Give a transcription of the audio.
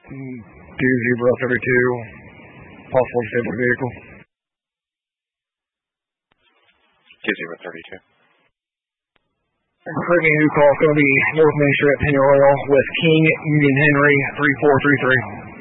2 Zebra 32, possible disabled vehicle. 2 Zebra 32. Currently, new call is going to be North Main Street at Penny Royal with King Union Henry 3433.